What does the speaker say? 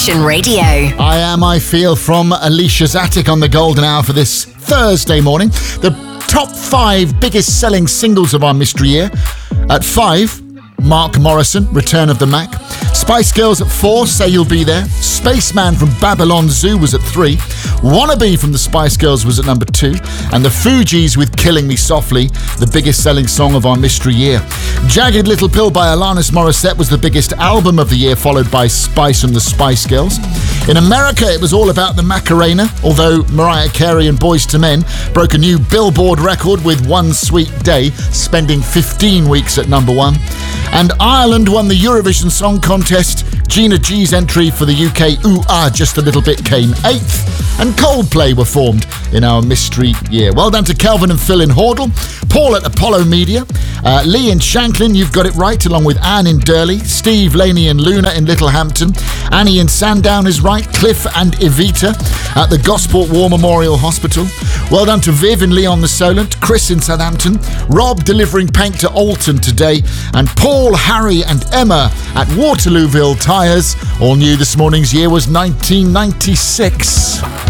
Nation Radio. I Feel from Alicia's Attic on the Golden Hour for this Thursday morning. The top 5 biggest selling singles of our mystery year. At 5, Mark Morrison, Return of the Mac. Spice Girls at 4, Say You'll Be There. Spaceman from Babylon Zoo was at 3. Wannabe from the Spice Girls was at number 2. And the Fugees with Killing Me Softly, the biggest selling song of our mystery year. Jagged Little Pill by Alanis Morissette was the biggest album of the year, followed by Spice and the Spice Girls. In America, it was all about the Macarena, although Mariah Carey and Boyz II Men broke a new Billboard record with One Sweet Day, spending 15 weeks at number 1. And Ireland won the Eurovision Song Contest. Gina G's entry for the UK Ooh Ah Just a Little Bit came 8th. And Coldplay were formed in our mystery year. Well done to Kelvin and Phil in Hordle, Paul at Apollo Media, Lee in Shanklin, you've got it right, along with Anne in Durley, Steve, Laney and Luna in Littlehampton, Annie in Sandown is right, Cliff and Evita at the Gosport War Memorial Hospital. Well done to Viv in Leon the Solent, Chris in Southampton, Rob delivering paint to Alton today, and Paul, Harry and Emma at Waterlooville Tyres. All new this morning's year was 1996.